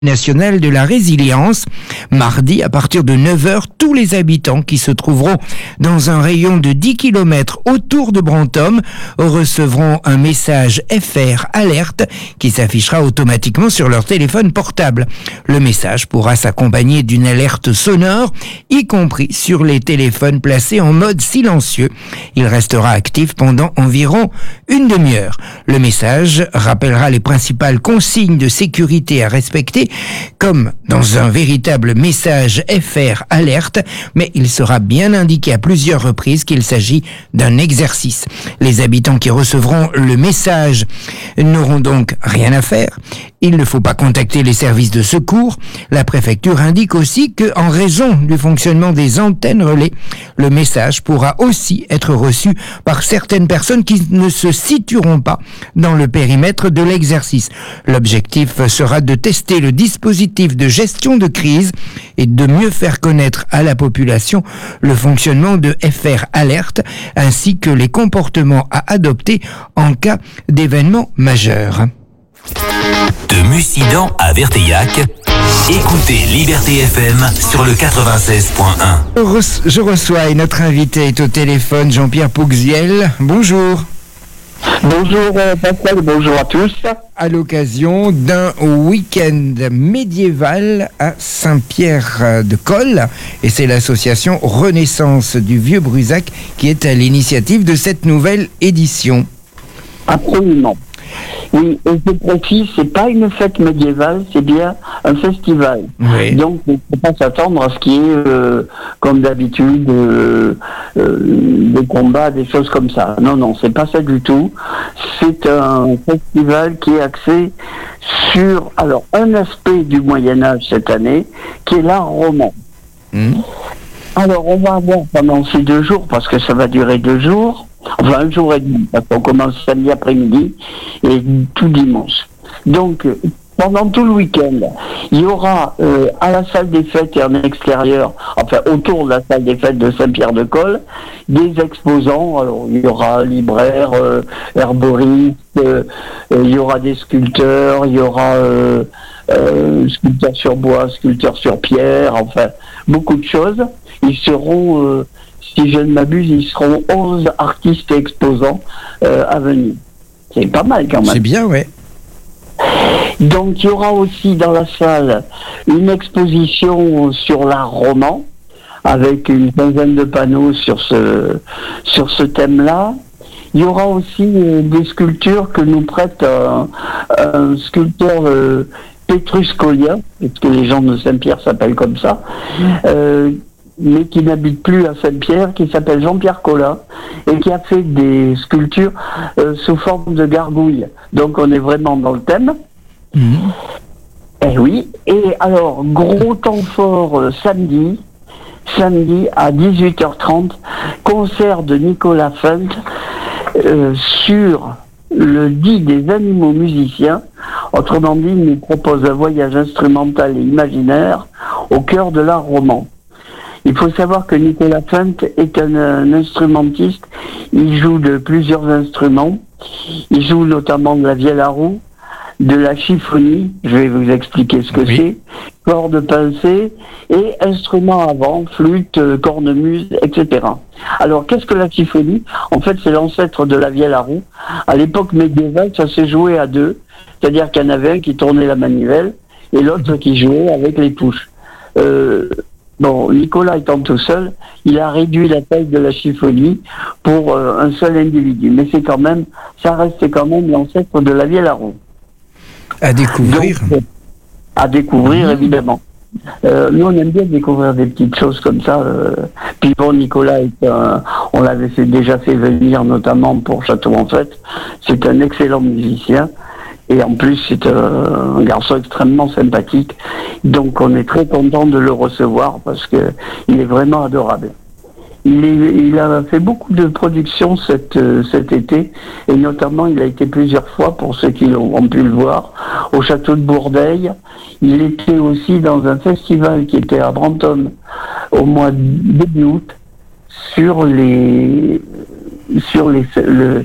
nationale de la résilience. Mardi, à partir de 9h, tous les habitants qui se trouveront dans un rayon de 10 km autour de Brantôme recevront un message FR Alerte qui s'affichera automatiquement sur leur téléphone portable. Le message pourra s'accompagner d'une alerte sonore, y compris sur les téléphones placés en mode silencieux. Il restera actif pendant environ une demi-heure. Le message rappellera les principales consignes de sécurité à respecter, comme dans un véritable message FR Alerte, mais il sera bien indiqué à plusieurs reprises qu'il s'agit d'un exercice. Les habitants qui recevront le message n'auront donc rien à faire. Il ne faut pas contacter les services de secours. La préfecture indique aussi que, en raison du fonctionnement des antennes relais, le message pourra aussi être reçu par certaines personnes qui ne se situeront pas dans le périmètre de l'exercice. L'objectif sera de tester le dispositif de gestion de crise et de mieux faire connaître à la population le fonctionnement de FR Alerte ainsi que les comportements à adopter en cas d'événement majeur. De Mussidan à Verteillac, écoutez Liberté FM sur le 96.1. Je reçois et notre invité est au téléphone, Jean-Pierre Pouxiel. Bonjour. Bonjour Pascal, bonjour à tous. À l'occasion d'un week-end médiéval à Saint-Pierre-de-Coll, et c'est l'association Renaissance du Vieux-Brusac qui est à l'initiative de cette nouvelle édition. Absolument. Oui, et je précise, c'est pas une fête médiévale, c'est bien un festival. Oui. Donc, il ne faut pas s'attendre à ce qui est, comme d'habitude, des combats, des choses comme ça. Non, c'est pas ça du tout. C'est un festival qui est axé sur, alors, un aspect du Moyen-Âge cette année, qui est l'art roman. Alors, on va avoir pendant ces 2 jours, parce que ça va durer 2 jours, enfin 1 jour et demi, parce qu'on commence samedi après-midi et tout dimanche. Donc, pendant tout le week-end, il y aura à la salle des fêtes et en extérieur, enfin autour de la salle des fêtes de Saint-Pierre-de-Coll, des exposants. Alors, il y aura libraires, herboristes, il y aura des sculpteurs, il y aura sculpteurs sur bois, sculpteurs sur pierre, enfin, beaucoup de choses. Ils seront... si je ne m'abuse, ils seront 11 artistes et exposants à venir. C'est pas mal quand même. C'est bien, ouais. Donc il y aura aussi dans la salle une exposition sur l'art roman, avec une quinzaine de panneaux sur ce thème-là. Il y aura aussi des sculptures que nous prête un sculpteur Petrus Collia, parce que les gens de Saint-Pierre s'appellent comme ça, mais qui n'habite plus à Saint-Pierre, qui s'appelle Jean-Pierre Collat, et qui a fait des sculptures sous forme de gargouilles. Donc on est vraiment dans le thème. Et oui, et alors, gros temps fort samedi à 18h30, concert de Nicolas Funk sur le dit des animaux musiciens. Autrement dit, il nous propose un voyage instrumental et imaginaire au cœur de l'art roman. Il faut savoir que Nicolas Funk est un instrumentiste. Il joue de plusieurs instruments. Il joue notamment de la vielle à roue, de la chiffonie, je vais vous expliquer ce que c'est, cordes pincées et instruments à vent, flûte, cornemuse, etc. Alors, qu'est-ce que la chiffonie ? En fait, c'est l'ancêtre de la vielle à roue. À l'époque médiévale, ça s'est joué à 2, c'est-à-dire qu'il y en avait un qui tournait la manivelle et l'autre qui jouait avec les touches. Bon, Nicolas étant tout seul, il a réduit la taille de la chiffonie pour un seul individu. Mais ça reste quand même l'ancêtre de la vielle à roue. À découvrir. Donc, à découvrir, évidemment. Nous, on aime bien découvrir des petites choses comme ça. Puis bon, Nicolas, on l'avait déjà fait venir, notamment pour Château en Fête. C'est un excellent musicien. Et en plus, c'est un garçon extrêmement sympathique. Donc, on est très content de le recevoir parce que il est vraiment adorable. Il a fait beaucoup de productions cet été. Et notamment, il a été plusieurs fois, pour ceux qui ont pu le voir, au château de Bourdeil. Il était aussi dans un festival qui était à Brantôme au mois de début août sur le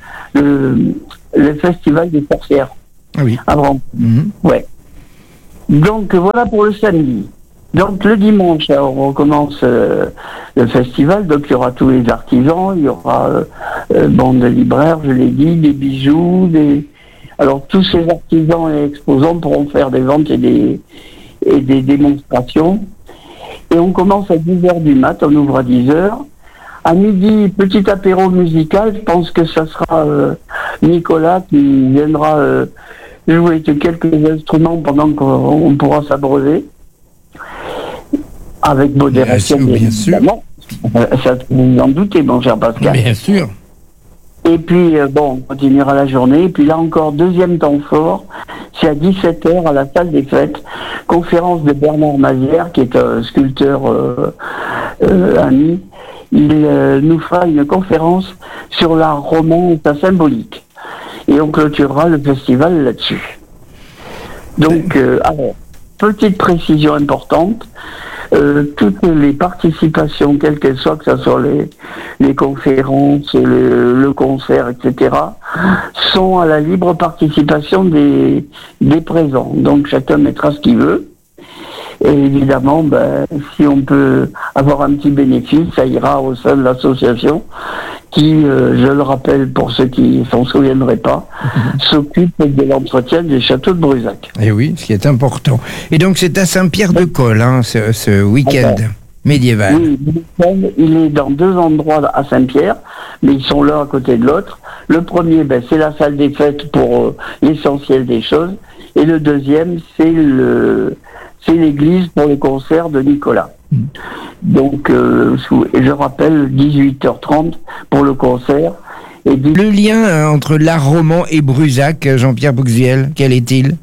festival des sorcières. Ah oui. Avant. Ouais. Donc voilà pour le samedi. Donc le dimanche, on recommence le festival. Donc il y aura tous les artisans, il y aura bande de libraires, je l'ai dit, des bijoux, alors tous ces artisans et exposants pourront faire des ventes et des démonstrations. Et on commence à 10h du mat, on ouvre à 10h. À midi, petit apéro musical, je pense que ça sera Nicolas qui viendra jouer quelques instruments pendant qu'on pourra s'abreuver. Avec modération, bien sûr. Ça, vous en doutez, mon cher Pascal. Bien sûr. Et puis, on continuera la journée. Et puis là encore, deuxième temps fort, c'est à 17h à la salle des fêtes. Conférence de Bernard Mazière, qui est un sculpteur ami. Il nous fera une conférence sur l'art roman et sa symbolique. Et on clôturera le festival là-dessus. Donc, alors, petite précision importante. Toutes les participations, quelles qu'elles soient, que ce soit les conférences, le concert, etc., sont à la libre participation des présents. Donc chacun mettra ce qu'il veut. Et évidemment, si on peut avoir un petit bénéfice, ça ira au sein de l'association qui, je le rappelle pour ceux qui ne s'en souviendraient pas, s'occupe de l'entretien des châteaux de Brusac. Et oui, ce qui est important. Et donc c'est à Saint-Pierre-de-Col, ce week-end médiéval. Oui, le week-end, il est dans 2 endroits à Saint-Pierre, mais ils sont l'un à côté de l'autre. Le premier, c'est la salle des fêtes pour l'essentiel des choses. Et le deuxième, c'est l'église pour les concerts de Nicolas. Donc, je rappelle, 18h30 pour le concert. Et le lien entre l'art roman et Brusac, Jean-Pierre Bouxiel, quel est-il?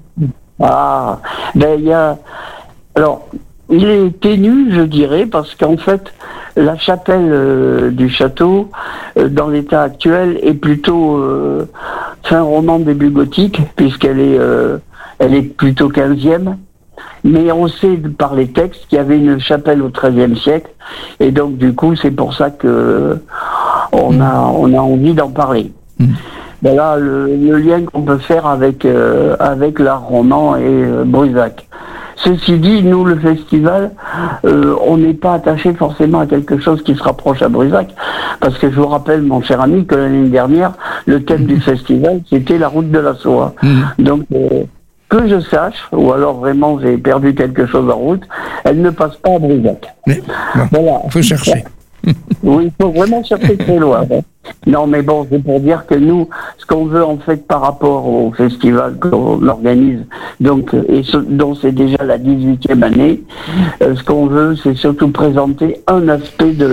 Il y a... Alors, il est ténu, je dirais, parce qu'en fait, la chapelle du château, dans l'état actuel, est plutôt fin roman, début gothique, puisqu'elle est plutôt 15e. Mais on sait par les textes qu'il y avait une chapelle au XIIIe siècle, et donc du coup c'est pour ça que on a envie d'en parler. Voilà le lien qu'on peut faire avec l'art roman et Brusac. Ceci dit, nous le festival, on n'est pas attaché forcément à quelque chose qui se rapproche à Brusac, parce que je vous rappelle, mon cher ami, que l'année dernière, le thème du festival c'était la route de la soie. Donc que je sache, ou alors vraiment j'ai perdu quelque chose en route, elle ne passe pas à Brusac. Voilà. Il faut chercher. Oui, il faut vraiment chercher très loin. Non, mais bon, c'est pour dire que nous, ce qu'on veut en fait par rapport au festival qu'on organise, donc, dont c'est déjà la 18e année, ce qu'on veut, c'est surtout présenter un aspect de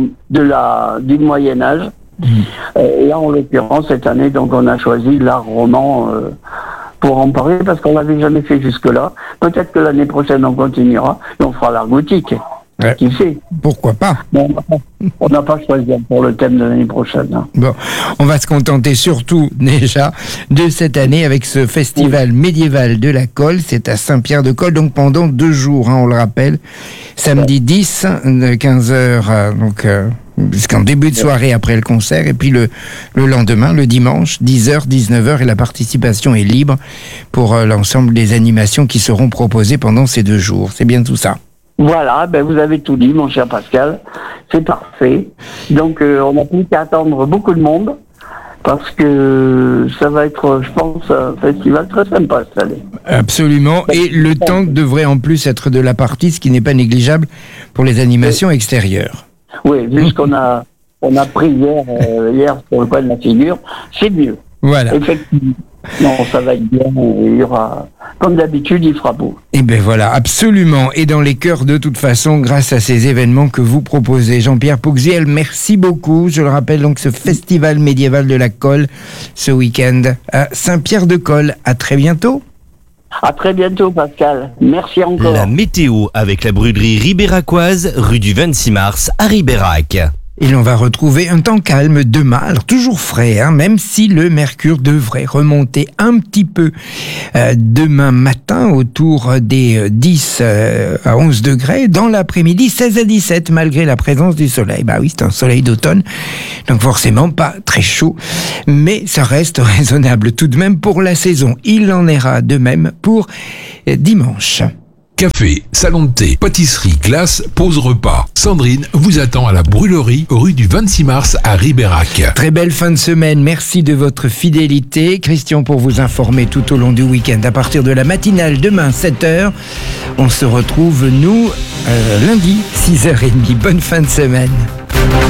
du Moyen-Âge. Là, en l'occurrence, cette année, donc, on a choisi l'art roman pour en parler, parce qu'on l'avait jamais fait jusque-là. Peut-être que l'année prochaine, on continuera et on fera l'art gothique. Ouais. Qui sait? Pourquoi pas? On n'a pas choisi pour le thème de l'année prochaine. Hein. Bon, on va se contenter surtout déjà de cette année avec ce festival médiéval de la Colle. C'est à Saint-Pierre-de-Col, donc pendant 2 jours, on le rappelle. Samedi 10, de 15h, jusqu'en début de soirée après le concert, et puis le lendemain, le dimanche, 10h, 19h, et la participation est libre pour l'ensemble des animations qui seront proposées pendant ces 2 jours. C'est bien tout ça? Voilà, vous avez tout dit, mon cher Pascal. C'est parfait. Donc, on n'a plus qu'à attendre beaucoup de monde, parce que ça va être, je pense, un festival très sympa cette année. Absolument. Et le temps devrait en plus être de la partie, ce qui n'est pas négligeable pour les animations extérieures. Oui, vu ce qu'on a pris hier sur le coin de la figure, c'est mieux. Voilà. Effectivement. Non, ça va être bien. Il y aura, comme d'habitude, il fera beau. Et bien voilà, absolument. Et dans les cœurs, de toute façon, grâce à ces événements que vous proposez. Jean-Pierre Bouxiel, merci beaucoup. Je le rappelle, donc, ce festival médiéval de la Colle, ce week-end à Saint-Pierre-de-Col. À très bientôt. À très bientôt, Pascal. Merci encore. La météo avec la brûlerie ribéracoise, rue du 26 mars à Ribérac. Et l'on va retrouver un temps calme demain, alors toujours frais, hein, même si le mercure devrait remonter un petit peu demain matin autour des 10 à 11 degrés. Dans l'après-midi, 16 à 17 malgré la présence du soleil. Bah oui, c'est un soleil d'automne, donc forcément pas très chaud, mais ça reste raisonnable tout de même pour la saison. Il en ira de même pour dimanche. Café, salon de thé, pâtisserie, glace, pause repas. Sandrine vous attend à la brûlerie, rue du 26 mars à Ribérac. Très belle fin de semaine, merci de votre fidélité. Christian pour vous informer tout au long du week-end. À partir de la matinale demain 7h, on se retrouve nous lundi 6h30. Bonne fin de semaine.